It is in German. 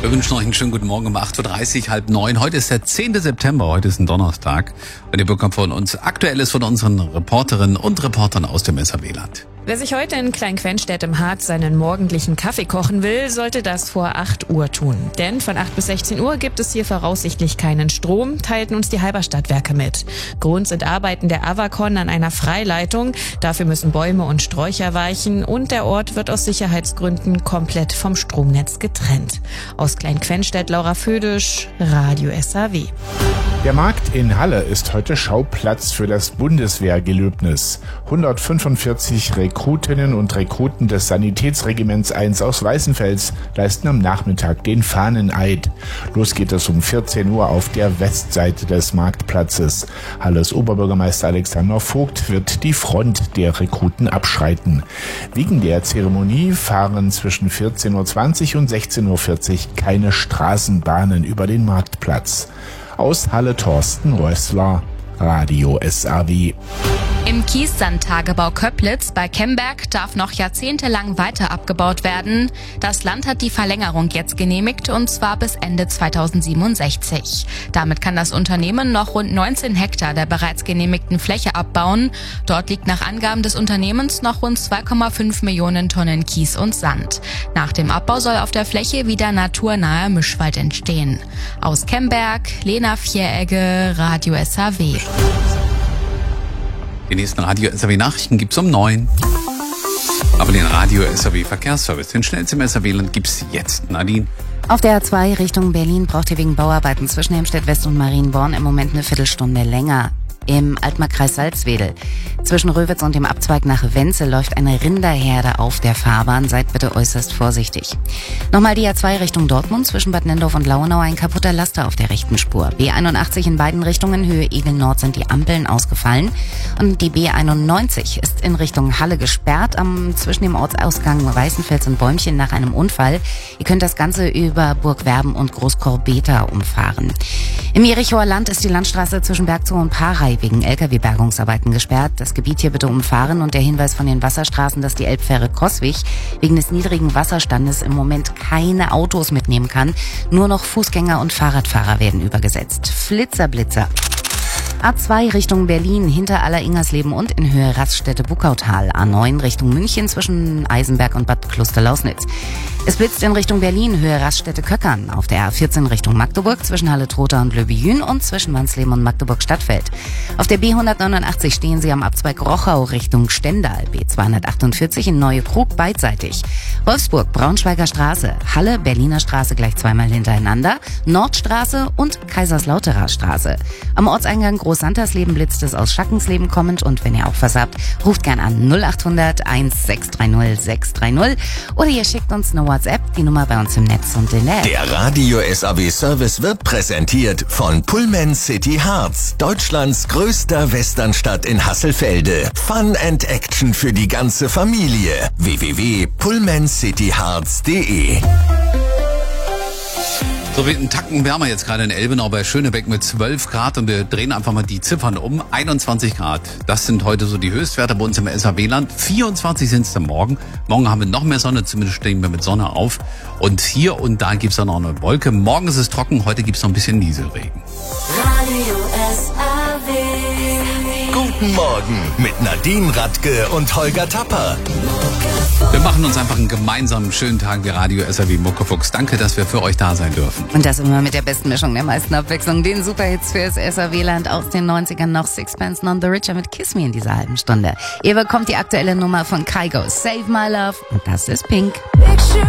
Wir wünschen euch einen schönen guten Morgen um 8.30 Uhr, halb 9. Heute ist der 10. September, heute ist ein Donnerstag. Und ihr bekommt von uns Aktuelles von unseren Reporterinnen und Reportern aus dem SAW-Land. Wer sich heute in Klein-Quenstedt im Harz seinen morgendlichen Kaffee kochen will, sollte das vor 8 Uhr tun. Denn von 8 bis 16 Uhr gibt es hier voraussichtlich keinen Strom, teilten uns die Halberstadtwerke mit. Grund sind Arbeiten der Avacon an einer Freileitung. Dafür müssen Bäume und Sträucher weichen und der Ort wird aus Sicherheitsgründen komplett vom Stromnetz getrennt. Aus Klein-Quenstedt, Laura Födisch, Radio SAW. Der Markt in Halle ist heute Schauplatz für das Bundeswehrgelöbnis. 145 Rekrutinnen und Rekruten des Sanitätsregiments 1 aus Weißenfels leisten am Nachmittag den Fahneneid. Los geht es um 14 Uhr auf der Westseite des Marktplatzes. Halles Oberbürgermeister Alexander Vogt wird die Front der Rekruten abschreiten. Wegen der Zeremonie fahren zwischen 14.20 Uhr und 16.40 Uhr keine Straßenbahnen über den Marktplatz. Aus Halle Thorsten Rössler, Radio SAW. Im Kiessandtagebau Köplitz bei Kemberg darf noch jahrzehntelang weiter abgebaut werden. Das Land hat die Verlängerung jetzt genehmigt und zwar bis Ende 2067. Damit kann das Unternehmen noch rund 19 Hektar der bereits genehmigten Fläche abbauen. Dort liegt nach Angaben des Unternehmens noch rund 2,5 Millionen Tonnen Kies und Sand. Nach dem Abbau soll auf der Fläche wieder naturnaher Mischwald entstehen. Aus Kemberg, Lena Vieregge, Radio SAW. Die nächsten Radio SAW Nachrichten gibt's um 9. Aber den Radio SAW Verkehrsservice, den schnellsten im SAW-Land gibt's jetzt. Nadine. Auf der A2 Richtung Berlin braucht ihr wegen Bauarbeiten zwischen Helmstedt West und Marienborn im Moment eine Viertelstunde länger. Im Altmarkkreis Salzwedel. Zwischen Röwitz und dem Abzweig nach Wenzel läuft eine Rinderherde auf der Fahrbahn. Seid bitte äußerst vorsichtig. Nochmal die A2 Richtung Dortmund. Zwischen Bad Nendorf und Lauenau ein kaputter Laster auf der rechten Spur. B81 in beiden Richtungen, Höhe Egel Nord, sind die Ampeln ausgefallen. Und die B91 ist in Richtung Halle gesperrt. Zwischen dem Ortsausgang Weißenfels und Bäumchen nach einem Unfall. Ihr könnt das Ganze über Burg Werben und Großkorbeta umfahren. Im Jerichoer Land ist die Landstraße zwischen Bergzow und Parei wegen Lkw-Bergungsarbeiten gesperrt. Das Gebiet hier bitte umfahren und der Hinweis von den Wasserstraßen, dass die Elbfähre Coswig wegen des niedrigen Wasserstandes im Moment keine Autos mitnehmen kann. Nur noch Fußgänger und Fahrradfahrer werden übergesetzt. Flitzer. A2 Richtung Berlin, hinter Aller-Ingersleben und in Höhe Raststätte-Buckautal. A9 Richtung München zwischen Eisenberg und Bad Klosterlausnitz. Es blitzt in Richtung Berlin, Höhe Raststätte-Köckern. Auf der A14 Richtung Magdeburg zwischen Halle-Trotha und Löbejün und zwischen Wansleben und Magdeburg-Stadtfeld. Auf der B189 stehen Sie am Abzweig Rochau Richtung Stendal. B248 in Neue Krug beidseitig. Wolfsburg, Braunschweiger Straße, Halle, Berliner Straße gleich zweimal hintereinander, Nordstraße und Kaiserslauterer Straße. Am Ortseingang Großsantersleben blitzt es aus Schackensleben kommend und wenn ihr auch was habt, ruft gern an 0800 1630 630 oder ihr schickt uns eine WhatsApp, die Nummer bei uns im Netz und in der App. Der Radio SAW Service wird präsentiert von Pullman City Harz, Deutschlands größter Westernstadt in Hasselfelde. Fun and Action für die ganze Familie. www.pullmancityharz.de. So wie ein Tacken wärmer jetzt gerade in Elbenau bei Schönebeck mit 12 Grad und wir drehen einfach mal die Ziffern um. 21 Grad, das sind heute so die Höchstwerte bei uns im SAW-Land. 24 sind es dann morgen. Morgen haben wir noch mehr Sonne, zumindest stehen wir mit Sonne auf. Und hier und da gibt's dann noch eine Wolke. Morgen ist es trocken, heute gibt's noch ein bisschen Nieselregen. Radio SAW. Guten Morgen mit Nadine Radke und Holger Tapper. Wir machen uns einfach einen gemeinsamen schönen Tag wie Radio SAW Muckefuchs. Danke, dass wir für euch da sein dürfen. Und das immer mit der besten Mischung der meisten Abwechslung. Den Superhits fürs SAW-Land aus den 90ern noch. Sixpence None the Richer mit Kiss Me in dieser halben Stunde. Ihr bekommt die aktuelle Nummer von Kygo, Save My Love. Und das ist Pink. Picture